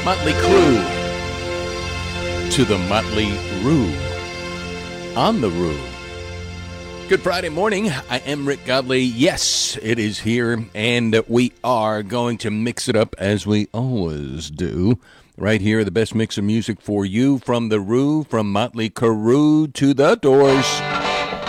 Motley Crue to the Motley Rue on the Rue. Good Friday morning. I am Rick Godley. Yes, it is here, and we are going to mix it up as we always do. Right here, the best mix of music for you from the Rue, from Motley Crue to the Doors.